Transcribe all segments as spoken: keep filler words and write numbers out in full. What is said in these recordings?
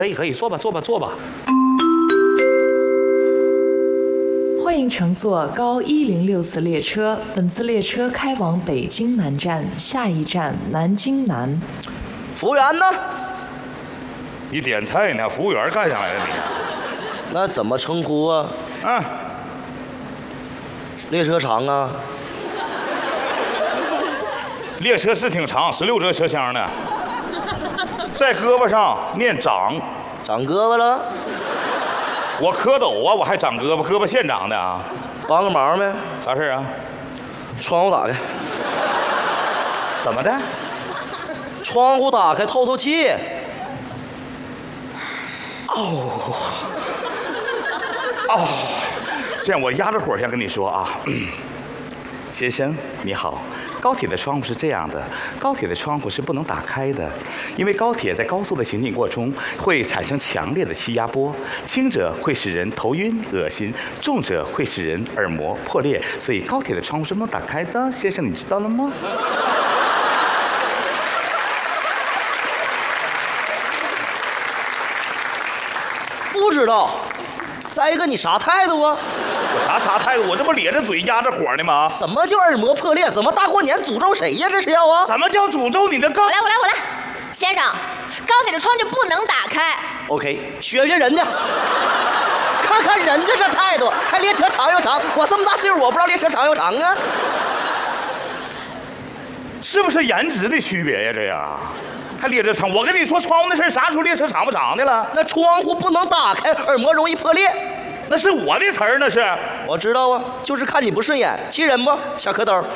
可以可以，坐吧坐吧坐吧。 欢迎乘坐高一零六次列车，本次列车开往北京南站，下一站南京南。 服务员呢？ 你点菜呢？服务员干啥来了你？ 那怎么称呼啊？ 啊， 列车长啊？ 列车是挺长，十六节车厢呢，在胳膊上念长， 长胳膊了？ 我蝌蚪啊，我还长胳膊，胳膊现长的啊。 帮个忙呗？ 啥事啊？ 窗户打开。 怎么的？ 窗户打开透透气。 哦哦，这样我压着火先跟你说啊，先生你好。高铁的窗户是这样的，高铁的窗户是不能打开的，因为高铁在高速的行进过程中会产生强烈的气压波，轻者会使人头晕恶心，重者会使人耳膜破裂，所以高铁的窗户是不能打开的。先生，你知道了吗？ 不知道。再一个，你啥态度啊？ 我啥啥态度？我这不咧着嘴压着火呢吗？ 什么叫耳膜破裂？怎么大过年诅咒谁呀？这是要啊？ 什么叫诅咒你的高？ 我来，我来，我来。先生，高铁的窗就不能打开。 OK， 学学人家，看看人家这态度，还列车长又长。我这么大岁数，我不知道列车长又长啊？ 是不是颜值的区别呀？这样还列车长？我跟你说，窗户的事啥时候列车长不长的了？ 那窗户不能打开，耳膜容易破裂。 那是我的词儿，那是。 我知道啊，就是看你不顺眼，气人不？小蝌蚪。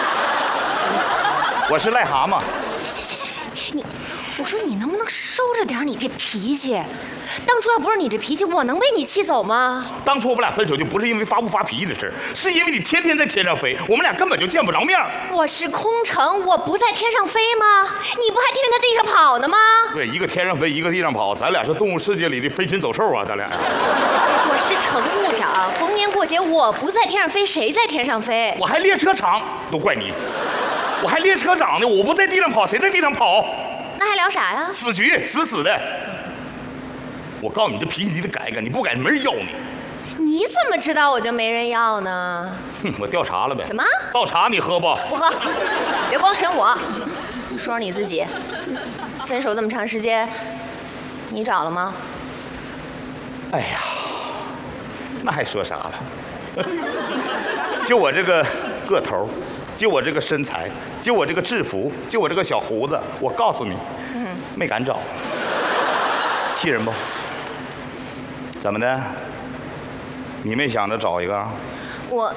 我是癞蛤蟆。 行行行行，你，我说你能不能收着点你这脾气？当初要不是你这脾气，我能被你气走吗？ 当初我们俩分手就不是因为发不发脾气的事，是因为你天天在天上飞，我们俩根本就见不着面。 我是空乘，我不在天上飞吗？你不还天天在地上跑呢吗？ 对，一个天上飞，一个地上跑，咱俩是动物世界里的飞禽走兽啊，咱俩。 我是乘务长，逢年过节我不在天上飞，谁在天上飞？ 我还列车长，都怪你。我还列车长呢，我不在地上跑，谁在地上跑？ 那还聊啥呀？ 死局，死死的。我告诉你，这脾气你得改改，你不改没人要你。 你怎么知道我就没人要呢？ 哼，我调查了呗。 什么？ 倒茶你喝不？ 不喝。别光审我，说说你自己。分手这么长时间，你找了吗？ 哎呀，那还说啥了？就我这个个头，就我这个身材，就我这个制服，就我这个小胡子，我告诉你，嗯、没敢找，气人不？怎么的？你没想着找一个？ 我，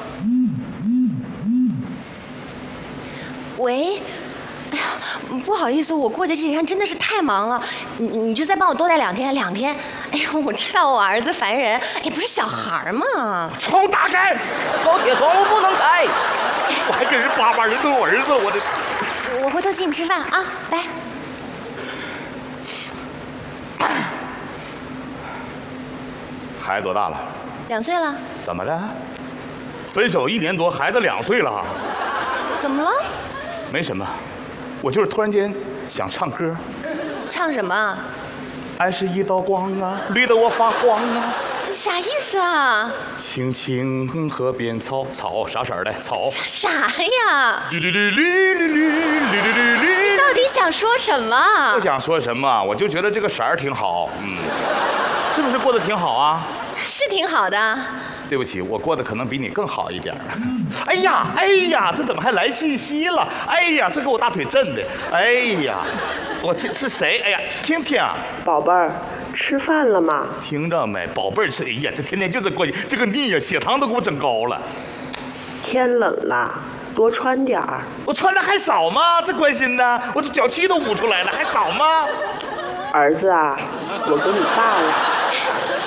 喂，哎呀，不好意思，我过去这几天真的是太忙了，你你就再帮我多待两天，两天。哎呀，我知道我儿子烦人，哎，不是小孩嘛。 窗户打开， 高铁窗户不能开。 我还跟人叭叭，人都我儿子，我这。 我回头请你吃饭啊，来。 孩子多大了？ 两岁了。 怎么了？分手一年多，孩子两岁了。 怎么了？ 没什么，我就是突然间想唱歌。 唱什么？ 爱是一道光啊，绿得我发慌啊。 啥意思啊？ 青青河边草，草啥色儿的？草。 啥呀？ 绿绿绿绿绿绿绿绿绿绿。 到底想说什么？ 不想说什么，我就觉得这个色儿挺好，嗯，是不是过得挺好啊？ 是挺好的。 对不起，我过得可能比你更好一点。哎呀，哎呀，这怎么还来信息了？哎呀，这给我大腿震的。哎呀，我听是谁？哎呀，听听， 宝贝儿，吃饭了吗？ 听着没？宝贝儿吃。哎呀，这天天就这过去，这个腻呀，血糖都给我整高了。 天冷了，多穿点儿。 我穿的还少吗？这关心的，我这脚气都捂出来了，还少吗？ 儿子啊，我给你爸了。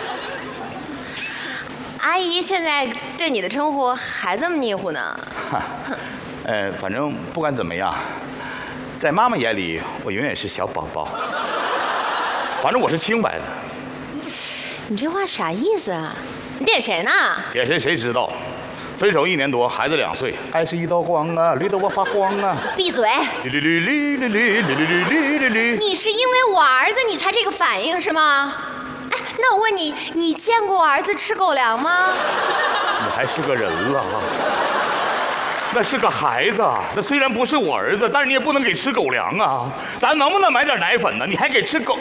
阿姨现在对你的称呼还这么腻乎呢？ 呃，反正不管怎么样，在妈妈眼里，我永远是小宝宝。反正我是清白的。 你这话啥意思啊？你点谁呢？ 点谁谁知道？ 分手一年多，孩子两岁，爱是一道光啊，绿得我发光啊。 闭嘴！ 绿绿绿绿绿绿绿绿绿绿绿。 你是因为我儿子你才这个反应是吗？哎，那我问你，你见过我儿子吃狗粮吗？ 你还是个人了。那是个孩子，那虽然不是我儿子，但是你也不能给吃狗粮啊！咱能不能买点奶粉呢？你还给吃狗？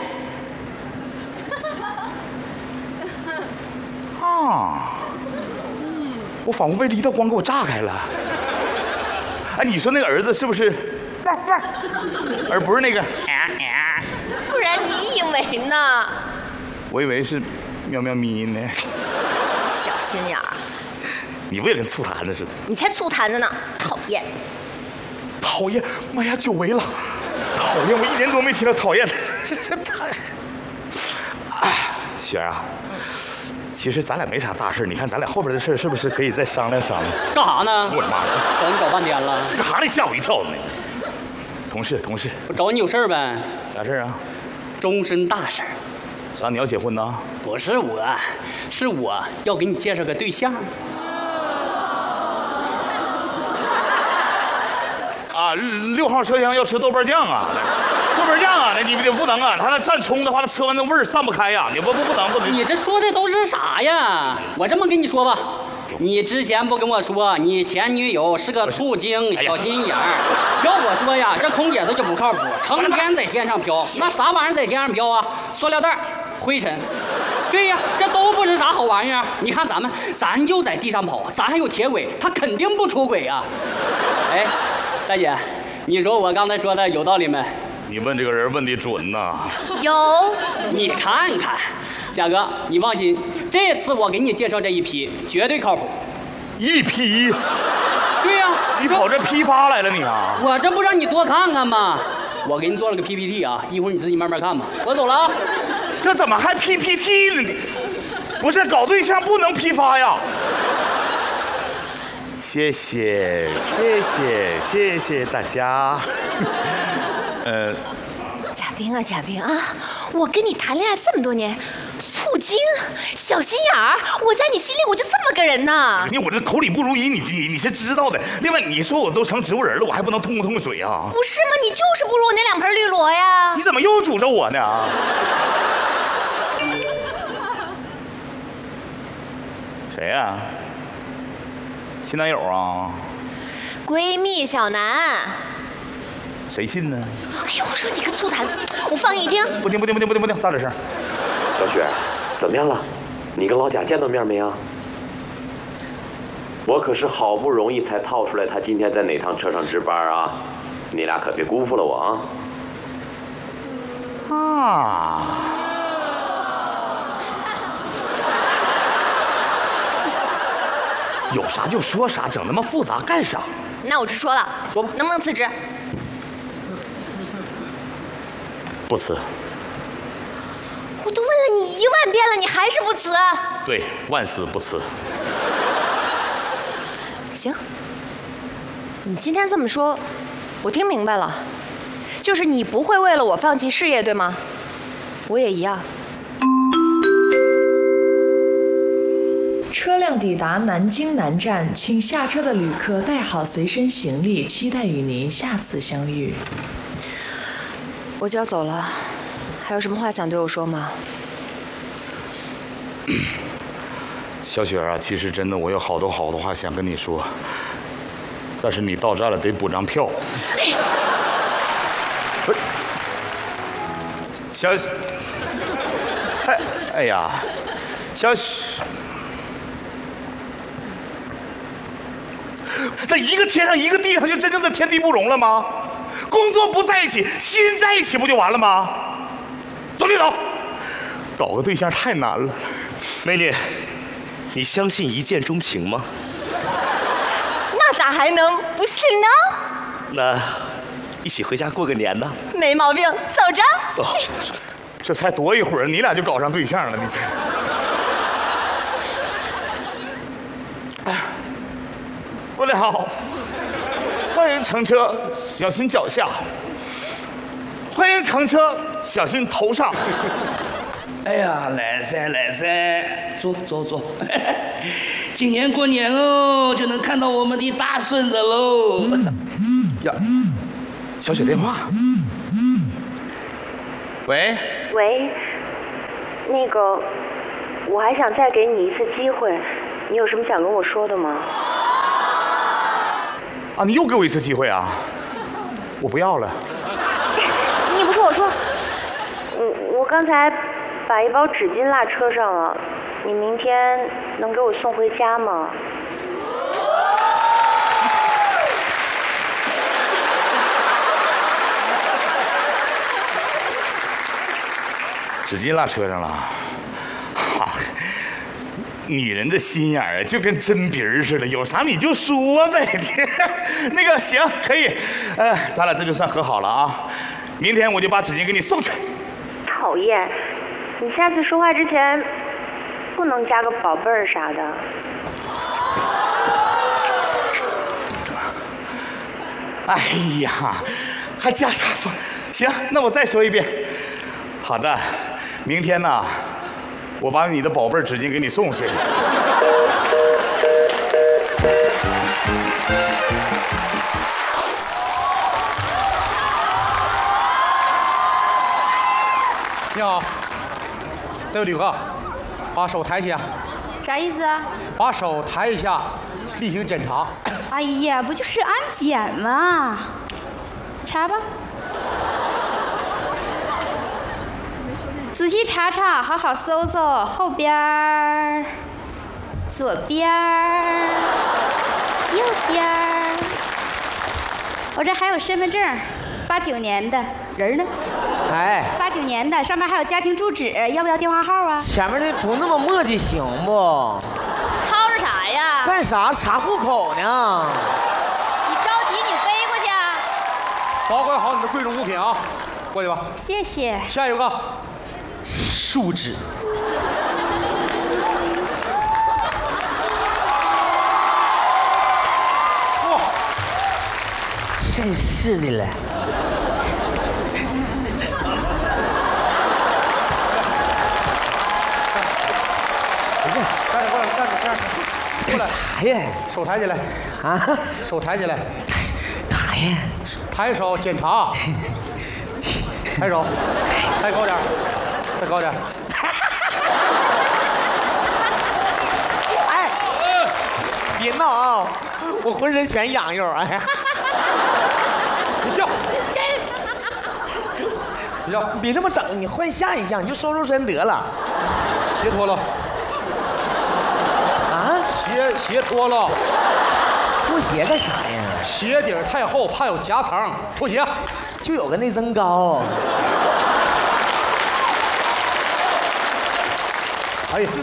啊！我仿佛被一道光给我炸开了。哎，你说那个儿子是不是？而不是那个。 不然你以为呢？ 我以为是喵喵咪呢。 小心眼儿。 你不也跟醋坛子似的？ 你才醋坛子呢！讨厌。 讨厌！妈呀，久违了！讨厌！我一年多没听到讨厌了。哎，雪儿啊。其实咱俩没啥大事，你看咱俩后边的事是不是可以再商量商量？ 干啥呢？ 我的妈！ 找你找半天了。 干啥呢？吓我一跳呢！同事，同事， 我找你有事儿呗？ 啥事啊？ 终身大事。 啥？你要结婚呢？ 不是我，是我要给你介绍个对象。 啊，六号车厢要吃豆瓣酱啊！豆瓣酱啊，那你你不能啊！他那蘸葱的话，他吃完那味儿散不开呀！你不不不能不能。 你这说的都是啥呀？我这么跟你说吧，你之前不跟我说你前女友是个醋精、小心眼儿，要我说呀，这空姐她就不靠谱，成天在天上飘，那啥玩意儿在天上飘啊？塑料袋、灰尘。对呀，这都不是啥好玩意儿。你看咱们，咱就在地上跑，咱还有铁轨，他肯定不出轨啊。哎，大姐，你说我刚才说的有道理没？ 你问这个人问的准呐。 有。 你看看，嘉哥，你放心，这次我给你介绍这一批绝对靠谱。 一批？ 对呀、啊， 你跑这批发来了你啊？ 我这不让你多看看吗？我给你做了个 P P T 啊，一会儿你自己慢慢看吧。我走了啊。 这怎么还 P P T 呢？不是搞对象不能批发呀？谢谢谢谢谢谢大家。呃， 贾冰啊贾冰啊，我跟你谈恋爱这么多年，醋精、小心眼儿，我在你心里我就这么个人呢。 你我这口里不如一，你你你是知道的。另外，你说我都成植物人了，我还不能通通水啊？ 不是吗？你就是不如我那两盆绿萝呀。 你怎么又诅咒我呢？谁呀、啊？新男友啊？ 闺蜜小南。 谁信呢？ 哎呀，我说你个醋坛，我放给你听。 不听不听不听不听不听，大点声。 小雪，怎么样了？你跟老贾见到面没啊？我可是好不容易才套出来他今天在哪趟车上值班啊！你俩可别辜负了我啊！ 啊！有啥就说啥，整那么复杂干啥？ 那我直说了， 说吧， 能不能辞职？ 不辞。 我都问了你一万遍了，你还是不辞？ 对，万死不辞。 行，你今天这么说，我听明白了，就是你不会为了我放弃事业，对吗？我也一样。 车辆抵达南京南站，请下车的旅客带好随身行李，期待与您下次相遇。 我就要走了，还有什么话想对我说吗？ 小雪啊，其实真的我有好多好多话想跟你说，但是你到站了得补张票。不是，小，哎哎呀，小雪。那一个天上一个地上，就真正的天地不容了吗？工作不在一起，心在一起不就完了吗？走你走，搞个对象太难了。 美女，你相信一见钟情吗？ 那咋还能不信呢？ 那一起回家过个年呢？ 没毛病，走着。 走。 这才多一会儿，你俩就搞上对象了，你这。哎呀。过来好，欢迎乘车，小心脚下。欢迎乘车，小心头上。 哎呀，来噻来噻，坐坐坐。今年过年哦，就能看到我们的大孙子喽。 呀，小雪电话。喂。 喂，那个，我还想再给你一次机会，你有什么想跟我说的吗？ 啊，你又给我一次机会啊！我不要了。 你不是我说，我我刚才把一包纸巾落车上了，你明天能给我送回家吗？ 纸巾落车上了，哈，女人的心眼儿就跟针鼻儿似的，有啥你就说呗。那个行，可以，呃，咱俩这就算和好了啊。明天我就把纸巾给你送去。 讨厌，你下次说话之前不能加个宝贝儿啥的。 哎呀，还加啥风？行，那我再说一遍。好的。明天呢，我把你的宝贝纸巾给你送去。 你好，这位旅客，把手抬起。 啥意思啊？ 把手抬一下，例行检查。 哎呀，不就是安检吗？查吧。仔细查查，好好搜搜，后边儿、左边儿、右边儿。我这还有身份证，八九年的，人呢？ 哎， 八九年的，上面还有家庭住址，要不要电话号啊？ 前面的不那么磨叽行不？ 吵着啥呀？ 干啥？查户口呢？ 你着急，你飞过去。 保管好你的贵重物品啊，过去吧。 谢谢。 下一个。 树脂。哇，真是的嘞！ 站着过来，站着站着。 干啥呀？ 手抬起来。 啊？ 手抬起来。 干啥呀？ 抬手检查。抬手，抬高点。再高点！ 哎，别闹啊！我浑身全痒痒！哎呀， 你笑， 你笑，别这么整，你换下一项，你就收收身得了。 鞋脱了。 啊？ 鞋鞋脱了。 脱鞋干啥呀？ 鞋底太厚，怕有夹层，脱鞋。 就有个内增高。 哎呀，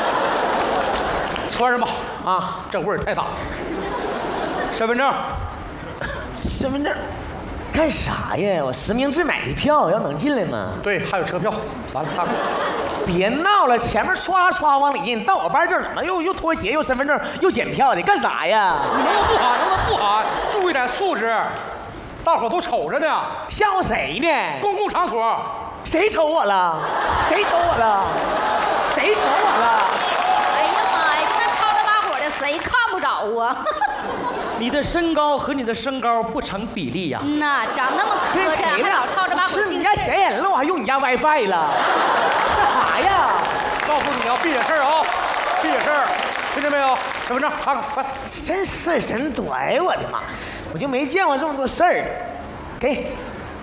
穿上吧啊，这味儿太大。身份证， 身份证，干啥呀？我实名制买的票，要能进来吗？ 对，还有车票。完了，大哥， 别闹了，前面歘歘往里进，到我班这儿怎么又又脱鞋又身份证又检票的，干啥呀？ 你能不能不喊？能不能不喊？注意点素质，大伙都瞅着呢。 吓唬谁呢？ 公共场所， 谁瞅我了？谁瞅我了？谁瞅我了？ 哎呀妈呀，那吵着把火的，谁看不着啊？ 你的身高和你的身高不成比例呀、啊。 嗯呐，长那么磕碜，还老吵着把火。 是你家闲人了，我还用你家 WiFi 了？干啥呀？ 告诉你要闭眼事儿啊，闭眼事儿，听见没有？身份证，看看，快！ 真事儿真多，哎我的妈！我就没见过这么多事儿。给。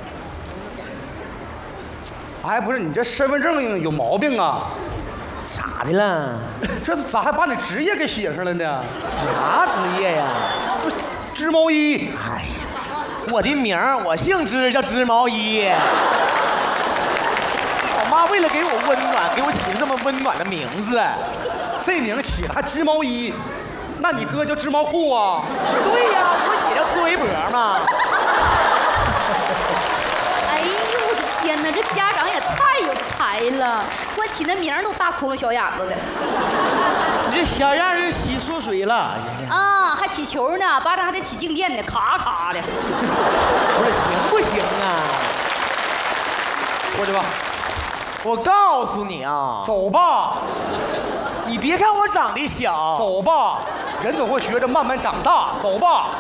哎，不是你这身份证有毛病啊？ 咋的了？ 这咋还把你职业给写上了呢？ 啥职业呀？ 织毛衣。 哎呀，我的名儿我姓织，叫织毛衣。我妈为了给我温暖，给我起了这么温暖的名字。 这名起了还织毛衣，那你哥叫织毛裤啊？ 对呀，我姐叫苏围脖嘛。 哎呦我的天哪，这家长也太有才了，给我起那名儿都大窟窿小眼子的。 你这小样就洗漱水了啊，还起球呢，巴掌还得起静电呢，咔咔的。 我说行不行啊？ 过去吧。 我告诉你啊，走吧。你别看我长得小，走吧。人总会学着慢慢长大，走吧。